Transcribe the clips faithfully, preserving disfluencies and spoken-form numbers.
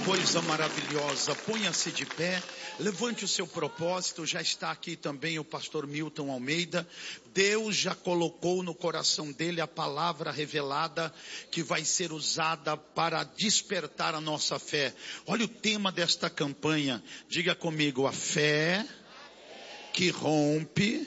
coisa maravilhosa. Ponha-se de pé, levante o seu propósito. Já está aqui também o pastor Milton Almeida. Deus já colocou no coração dele a palavra revelada que vai ser usada para despertar a nossa fé. Olha o tema desta campanha. Diga comigo: a fé que rompe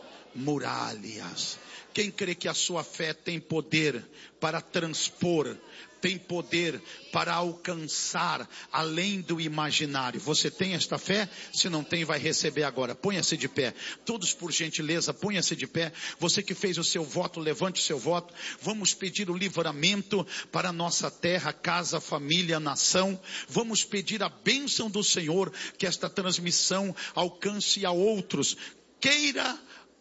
muralhas. Quem crê que a sua fé tem poder para transpor, tem poder para alcançar além do imaginário? Você tem esta fé? Se não tem, vai receber agora. Ponha-se de pé. Todos, por gentileza, ponha-se de pé. Você que fez o seu voto, levante o seu voto. Vamos pedir o livramento para a nossa terra, casa, família, nação. Vamos pedir a bênção do Senhor, que esta transmissão alcance a outros. Queira,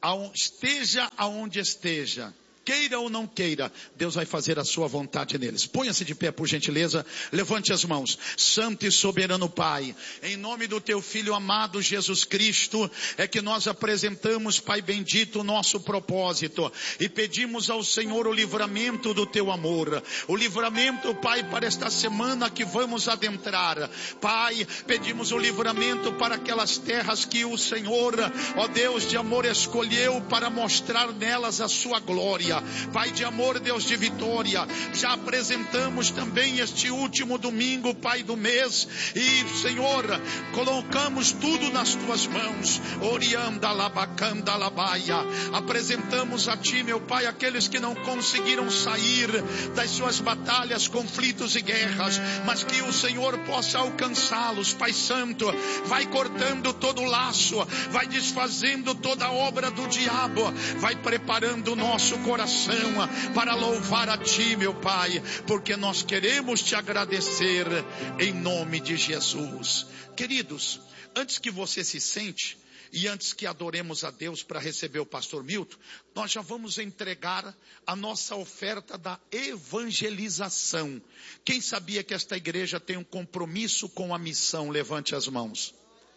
esteja aonde esteja, queira ou não queira, Deus vai fazer a sua vontade neles. Ponha-se de pé, por gentileza, levante as mãos. Santo e soberano Pai, em nome do teu Filho amado Jesus Cristo, é que nós apresentamos, Pai bendito, o nosso propósito, e pedimos ao Senhor o livramento do teu amor, o livramento, Pai, para esta semana que vamos adentrar. Pai, pedimos o livramento para aquelas terras que o Senhor, ó Deus de amor, escolheu para mostrar nelas a sua glória. Pai de amor, Deus de vitória, já apresentamos também este último domingo, Pai do mês, e Senhor, colocamos tudo nas tuas mãos. Orianda labacanda labaia, apresentamos a ti, meu Pai, aqueles que não conseguiram sair das suas batalhas, conflitos e guerras, mas que o Senhor possa alcançá-los. Pai Santo, vai cortando todo o laço, vai desfazendo toda a obra do diabo, vai preparando o nosso coração para louvar a ti, meu Pai, porque nós queremos te agradecer em nome de Jesus. Queridos, antes que você se sente e antes que adoremos a Deus para receber o pastor Milton, nós já vamos entregar a nossa oferta da evangelização. Quem sabia que esta igreja tem um compromisso com a missão? Levante as mãos.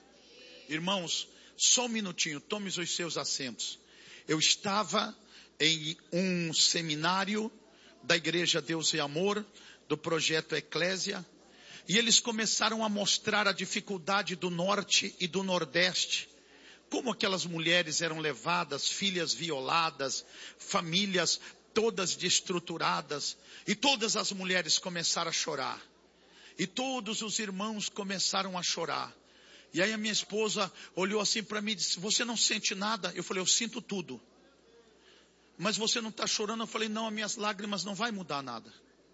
Irmãos, só um minutinho, tome os seus assentos. Eu estava em um seminário da Igreja Deus e Amor, do projeto Eclésia, e eles começaram a mostrar a dificuldade do norte e do nordeste, como aquelas mulheres eram levadas, filhas violadas, famílias todas destruturadas, e todas as mulheres começaram a chorar, e todos os irmãos começaram a chorar. E aí a minha esposa olhou assim para mim e disse: você não sente nada? Eu falei: eu sinto tudo. Mas você não está chorando? Eu falei: não, as minhas lágrimas não vai mudar nada.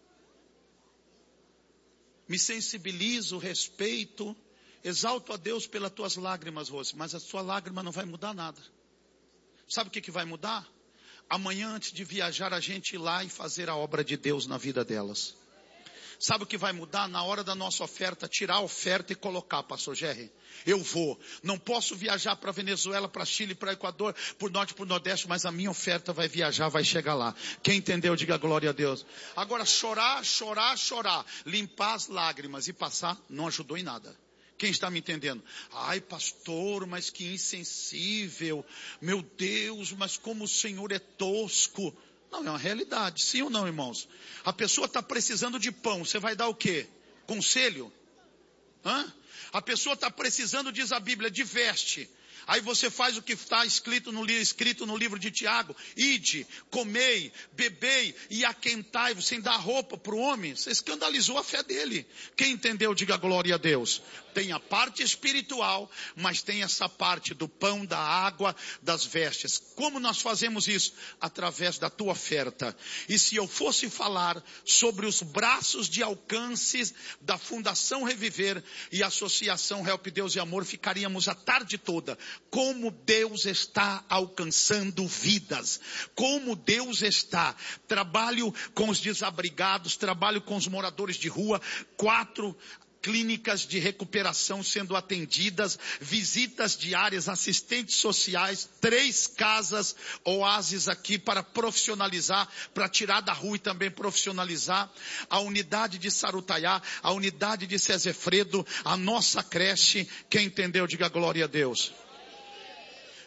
Me sensibilizo, respeito, exalto a Deus pelas tuas lágrimas, Rose, mas a sua lágrima não vai mudar nada. Sabe o que, que vai mudar? Amanhã, antes de viajar, a gente ir lá e fazer a obra de Deus na vida delas. Sabe o que vai mudar? Na hora da nossa oferta, tirar a oferta e colocar, pastor Jerry. Eu vou, não posso viajar para Venezuela, para Chile, para Equador, por norte, por nordeste, mas a minha oferta vai viajar, vai chegar lá. Quem entendeu, diga glória a Deus. Agora, chorar, chorar, chorar, limpar as lágrimas e passar, não ajudou em nada. Quem está me entendendo? Ai, pastor, mas que insensível. Meu Deus, mas como o Senhor é tosco. Não, é uma realidade, sim ou não, irmãos? A pessoa está precisando de pão, você vai dar o quê? Conselho? Hã? A pessoa está precisando, diz a Bíblia, de veste. Aí você faz o que está escrito no, escrito no livro de Tiago: ide, comei, bebei e aquentai-vos, sem dar roupa para o homem. Você escandalizou a fé dele. Quem entendeu, diga glória a Deus. Tem a parte espiritual, mas tem essa parte do pão, da água, das vestes. Como nós fazemos isso? Através da tua oferta. E se eu fosse falar sobre os braços de alcance da Fundação Reviver e Associação Help Deus e Amor, ficaríamos a tarde toda. Como Deus está alcançando vidas, como Deus está. Trabalho com os desabrigados, trabalho com os moradores de rua, quatro clínicas de recuperação sendo atendidas, visitas diárias, assistentes sociais, três casas oásis aqui para profissionalizar, para tirar da rua e também profissionalizar, a unidade de Sarutaiá, a unidade de Cezefredo, a nossa creche. Quem entendeu, diga glória a Deus.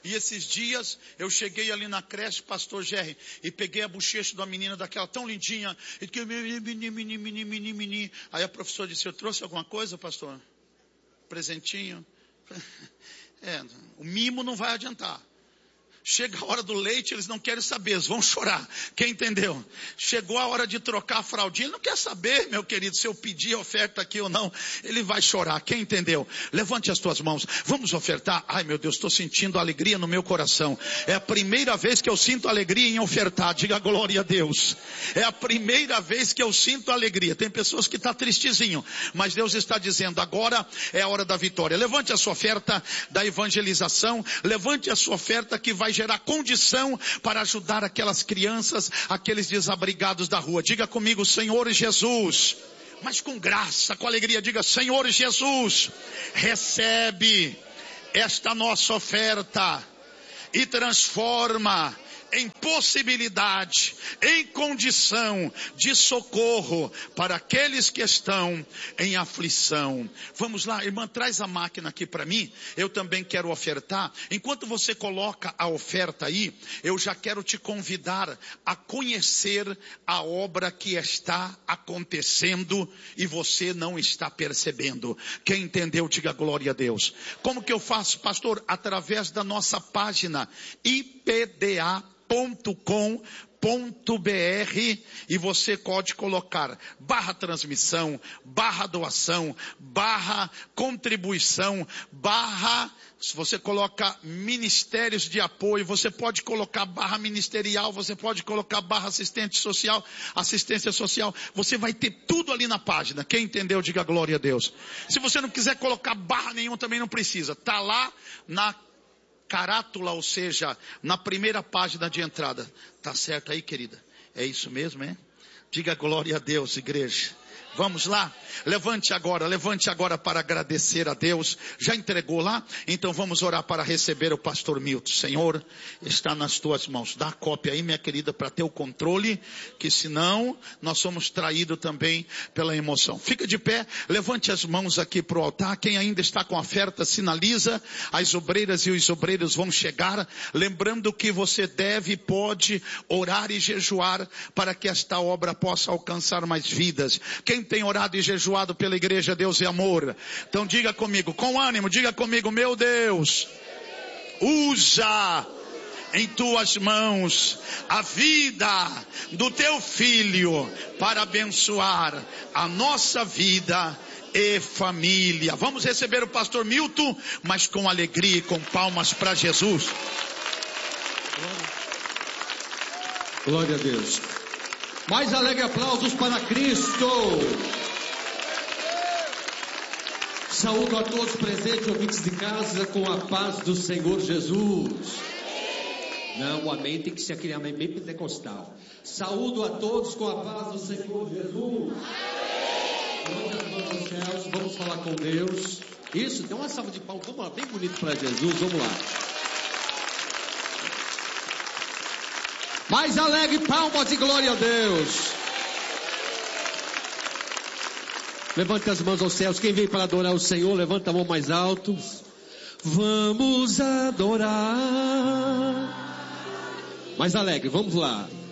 E esses dias eu cheguei ali na creche, pastor Jerry, e peguei a bochecha de uma menina daquela tão lindinha. E que mini, mini, mini, mini, mini, mini. Aí a professora disse, eu trouxe alguma coisa, pastor? Presentinho? É, o mimo não vai adiantar. Chega a hora do leite, eles não querem saber, eles vão chorar. Quem entendeu? Chegou a hora de trocar a fraldinha, ele não quer saber, meu querido, se eu pedir oferta aqui ou não. Ele vai chorar. Quem entendeu? Levante as tuas mãos. Vamos ofertar? Ai, meu Deus, estou sentindo alegria no meu coração. É a primeira vez que eu sinto alegria em ofertar. Diga glória a Deus. É a primeira vez que eu sinto alegria. Tem pessoas que estão tristezinho, mas Deus está dizendo, agora é a hora da vitória. Levante a sua oferta da evangelização. Levante a sua oferta que vai gerar condição para ajudar aquelas crianças, aqueles desabrigados da rua. Diga comigo, Senhor Jesus, mas com graça, com alegria, diga, Senhor Jesus, recebe esta nossa oferta e transforma em possibilidade, em condição de socorro para aqueles que estão em aflição. Vamos lá, irmã, traz a máquina aqui para mim, eu também quero ofertar. Enquanto você coloca a oferta aí, eu já quero te convidar a conhecer a obra que está acontecendo e você não está percebendo. Quem entendeu, diga glória a Deus. Como que eu faço, pastor? Através da nossa página I P D A ponto com ponto br, e você pode colocar barra transmissão, barra doação, barra contribuição, barra, se você coloca ministérios de apoio, você pode colocar barra ministerial, você pode colocar barra assistente social, assistência social, você vai ter tudo ali na página. Quem entendeu, diga glória a Deus. Se você não quiser colocar barra nenhuma, também não precisa, tá lá na carátula, ou seja, na primeira página de entrada. Tá certo aí, querida? É isso mesmo, é? Diga glória a Deus, igreja. Vamos lá? Levante agora, levante agora para agradecer a Deus. Já entregou lá? Então vamos orar para receber o pastor Milton. Senhor, está nas tuas mãos. Dá a cópia aí, minha querida, para ter o controle, que senão nós somos traídos também pela emoção. Fica de pé, levante as mãos aqui para o altar. Quem ainda está com a oferta, sinaliza. As obreiras e os obreiros vão chegar. Lembrando que você deve e pode orar e jejuar para que esta obra possa alcançar mais vidas. Quem tem orado e jejuado pela igreja Deus e Amor? Então diga comigo, com ânimo, diga comigo, meu Deus, usa em tuas mãos a vida do teu filho para abençoar a nossa vida e família. Vamos receber o pastor Milton, mas com alegria e com palmas para Jesus. Glória a Deus. Mais alegre aplausos para Cristo. Saúdo a todos presentes, ouvintes de casa, com a paz do Senhor Jesus. Não, o amém tem que ser aquele amém bem pentecostal. Saúdo a todos com a paz do Senhor Jesus. Vamos as mãos aos céus, vamos falar com Deus. Isso, dê uma salva de palmas, vamos lá, bem bonito para Jesus, vamos lá. Mais alegre, palmas e glória a Deus. Levante as mãos aos céus. Quem vem para adorar o Senhor, levanta a mão mais alto. Vamos adorar. Mais alegre, vamos lá.